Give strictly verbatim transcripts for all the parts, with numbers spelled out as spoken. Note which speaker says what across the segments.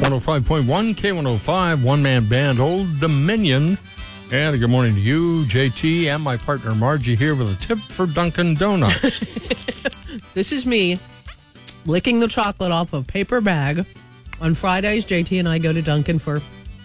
Speaker 1: one oh five point one, K one oh five, one-man band, Old Dominion. And a good morning to you, J T, and my partner Margie here with a tip for Dunkin' Donuts.
Speaker 2: This is me licking the chocolate off a paper bag. On Fridays, J T and I go to Dunkin' for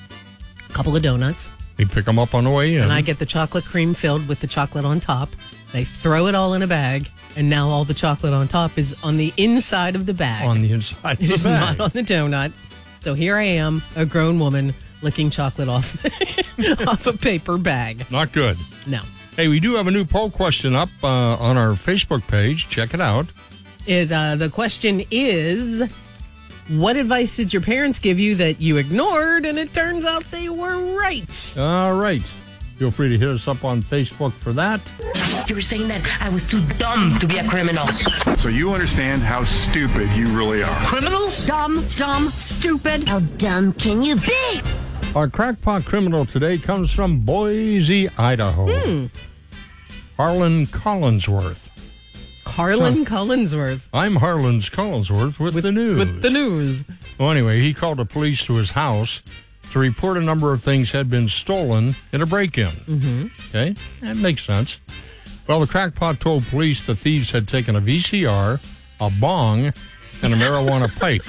Speaker 2: a couple of donuts.
Speaker 1: They pick them up on the way in.
Speaker 2: And I get the chocolate cream filled with the chocolate on top. They throw it all in a bag, and now all the chocolate on top is on the inside of the bag.
Speaker 1: On the inside of the
Speaker 2: It is
Speaker 1: bag.
Speaker 2: not on the donut. So here I am, a grown woman, licking chocolate off, off a paper bag.
Speaker 1: Not good.
Speaker 2: No.
Speaker 1: Hey, we do have a new poll question up uh, on our Facebook page. Check it out.
Speaker 2: It, uh, the question is, what advice did your parents give you that you ignored, and it turns out they were right?
Speaker 1: All right. Feel free to hit us up on Facebook for that.
Speaker 3: You were saying that I was too dumb to be a criminal.
Speaker 4: So you understand how stupid you really are.
Speaker 3: Criminals?
Speaker 5: Dumb, dumb, stupid. How dumb can you be?
Speaker 1: Our crackpot criminal today comes from Boise, Idaho.
Speaker 2: Hmm.
Speaker 1: Harlan Collinsworth.
Speaker 2: Harlan Collinsworth.
Speaker 1: I'm Harlan Collinsworth with,
Speaker 2: With
Speaker 1: the news.
Speaker 2: With the news.
Speaker 1: Well, anyway, he called the police to his house to report a number of things had been stolen in a break-in.
Speaker 2: Mm-hmm.
Speaker 1: Okay, that makes sense. Well, the crackpot told police the thieves had taken a V C R, a bong, and a marijuana pipe.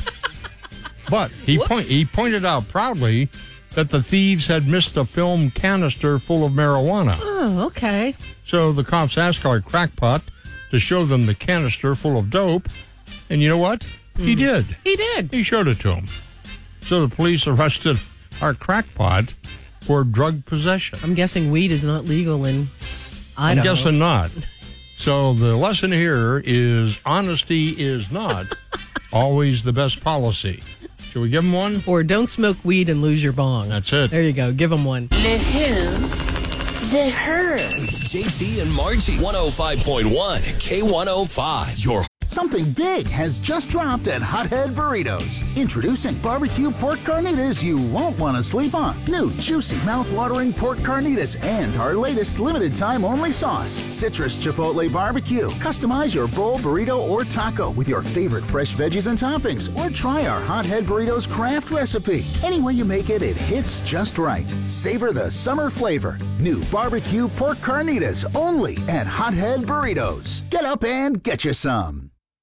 Speaker 1: But he, point, he pointed out proudly that the thieves had missed a film canister full of marijuana.
Speaker 2: Oh, okay.
Speaker 1: So the cops asked our crackpot to show them the canister full of dope. And you know what? Mm. He did.
Speaker 2: He did.
Speaker 1: He showed it to him. So the police arrested our crackpot for drug possession.
Speaker 2: I'm guessing weed is not legal in Idaho.
Speaker 1: I'm guessing not. So the lesson here is honesty is not always the best policy. Should we give him one?
Speaker 2: Or don't smoke weed and lose your bong.
Speaker 1: That's it.
Speaker 2: There you go. Give him one.
Speaker 5: The who? The her.
Speaker 6: It's J T and Margie. one oh five point one, K one oh five. Your
Speaker 7: Something big has just dropped at Hothead Burritos. Introducing barbecue pork carnitas you won't want to sleep on. New juicy mouth-watering pork carnitas and our latest limited-time only sauce, Citrus Chipotle Barbecue. Customize your bowl, burrito, or taco with your favorite fresh veggies and toppings, or try our Hothead Burritos craft recipe. Any way you make it, it hits just right. Savor the summer flavor. New barbecue pork carnitas only at Hothead Burritos. Get up and get you some.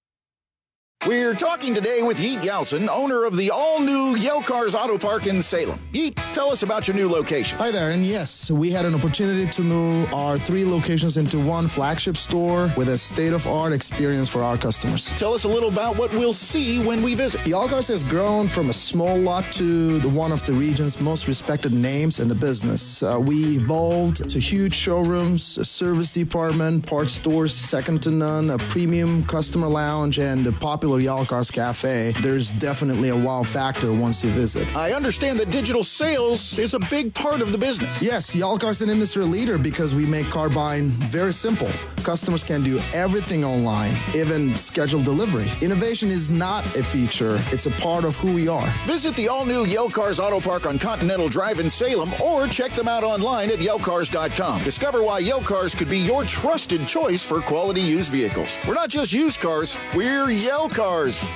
Speaker 8: We're talking today with Yeet Yelson, owner of the all-new Yale Cars Auto Park in Salem. Yeet, tell us about your new location.
Speaker 9: Hi there, and yes, we had an opportunity to move our three locations into one flagship store with a state-of-art experience for our customers.
Speaker 8: Tell us a little about what we'll see when we visit.
Speaker 9: Yale Cars has grown from a small lot to the one of the region's most respected names in the business. Uh, we evolved to huge showrooms, a service department, parts stores second to none, a premium customer lounge, and a popular Yale Cars Cafe. There's definitely a wow factor once you visit.
Speaker 8: I understand that digital sales is a big part of the business.
Speaker 9: Yes, Yale Cars is an industry leader because we make car buying very simple. Customers can do everything online, even schedule delivery. Innovation is not a feature, it's a part of who we are.
Speaker 8: Visit the all-new Yale Cars Auto Park on Continental Drive in Salem or check them out online at yale cars dot com. Discover why Yale Cars could be your trusted choice for quality used vehicles. We're not just used cars, we're Yale Cars.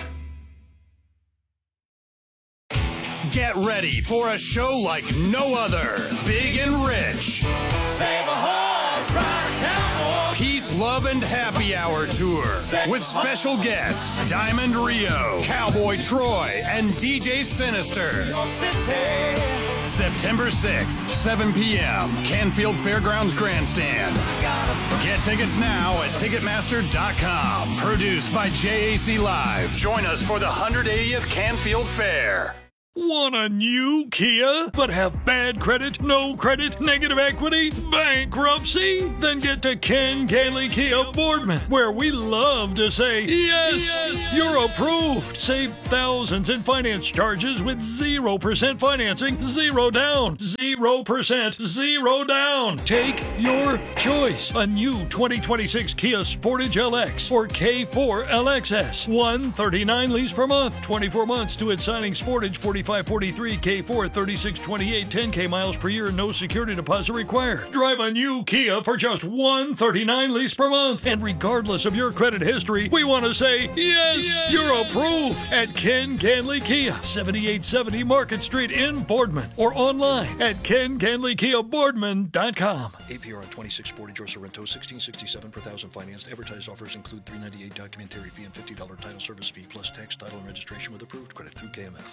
Speaker 10: Get ready for a show like no other. Big and rich. Save a horse, ride a cowboy. Peace, Love, and Happy Hour Tour. With special guests, Diamond Rio, Cowboy Troy, and D J Sinister. September sixth, seven p.m., Canfield Fairgrounds Grandstand. Get tickets now at Ticketmaster dot com. Produced by J A C Live. Join us for the one hundred eightieth Canfield Fair.
Speaker 11: Want a new Kia, but have bad credit, no credit, negative equity, bankruptcy? Then get to Ken Gailey Kia Boardman, where we love to say, yes, yes, you're approved. Save thousands in finance charges with zero percent financing, zero down, zero percent, zero down. Take your choice. A new twenty twenty-six Kia Sportage L X or K four L X S. one thirty-nine lease per month, twenty-four months to its signing Sportage, forty forty-five forty-three, K four thirty-six twenty-eight, ten K miles per year, no security deposit required. Drive a new Kia for just one hundred thirty-nine dollars lease per month. And regardless of your credit history, we want to say, yes, yes, you're approved at Ken Canley Kia, seventy-eight seventy Market Street in Boardman, or online at ken canley kia boardman dot com. A P R on twenty-six forty George Sorrento, sixteen sixty-seven per thousand financed. Advertised offers include three ninety-eight documentary fee and fifty dollars title service fee plus tax, title, and registration with approved credit through K M F.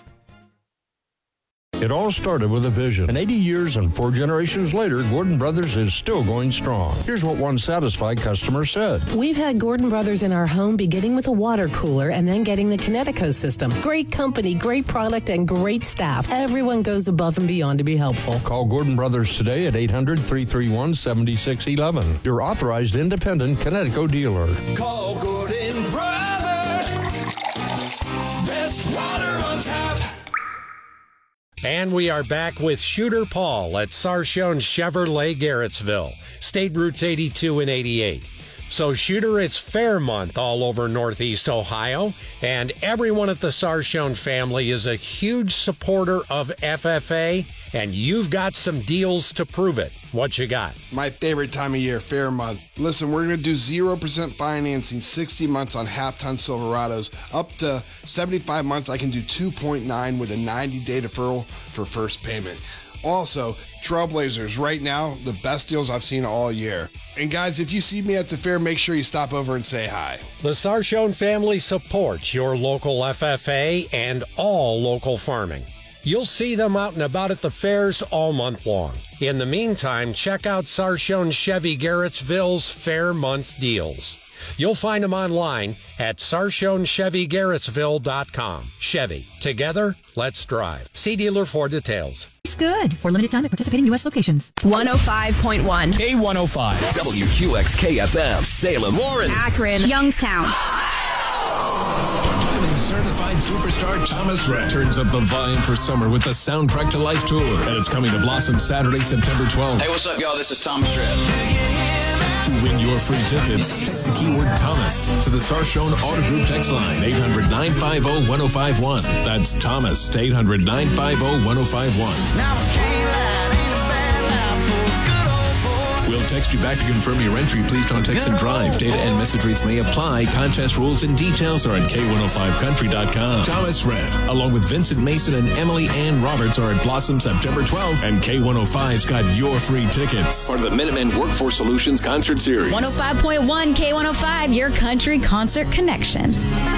Speaker 1: It all started with a vision. And eighty years and four generations later, Gordon Brothers is still going strong. Here's what one satisfied customer said.
Speaker 12: We've had Gordon Brothers in our home beginning with a water cooler and then getting the Kinetico system. Great company, great product, and great staff. Everyone goes above and beyond to be helpful.
Speaker 1: Call Gordon Brothers today at eight hundred, three three one, seven six one one. Your authorized independent Kinetico dealer.
Speaker 10: Call Gordon Brothers. Best water on tap.
Speaker 13: And we are back with Shooter Paul at Sarshone Chevrolet Garrettsville, State Routes eighty-two and eighty-eight. So, Shooter, it's Fair Month all over Northeast Ohio, and everyone at the Sarshone family is a huge supporter of F F A, and you've got some deals to prove it. What you got?
Speaker 14: My favorite time of year, Fair Month. Listen, we're going to do zero percent financing, sixty months on half-ton Silverados. Up to seventy-five months, I can do two point nine with a ninety-day deferral for first payment. Also, Trailblazers, right now, the best deals I've seen all year. And guys, if you see me at the fair, make sure you stop over and say hi.
Speaker 13: The Sarshone family supports your local F F A and all local farming. You'll see them out and about at the fairs all month long. In the meantime, check out Sarshone Chevy Garrettsville's Fair Month deals. You'll find them online at sarshone chevy garrettsville dot com. Chevy, together, let's drive. See dealer for details.
Speaker 15: It's good. For limited time at participating U S locations.
Speaker 16: one oh five point one.
Speaker 6: K one oh five. W Q X K F M. Salem, Warren.
Speaker 16: Akron. Youngstown.
Speaker 17: Certified superstar Thomas Rhett turns up the volume for summer with the Soundtrack to Life tour, and it's coming to Blossom Saturday, September twelfth.
Speaker 18: Hey, what's up, y'all? This is Thomas Rhett.
Speaker 17: To win your free tickets, text the keyword Thomas to the Sarshone Auto Group text line eight hundred, nine five zero, one zero five one. That's Thomas to eight hundred, nine five zero, one zero five one. We'll text you back to confirm your entry. Please don't text and drive. Data and message rates may apply. Contest rules and details are at K one oh five country dot com. Thomas Rhett, along with Vincent Mason and Emily Ann Roberts, are at Blossom September twelfth, and K one oh five's got your free tickets. Part of the Minutemen Workforce Solutions Concert Series.
Speaker 19: one oh five point one K one oh five, your country concert connection.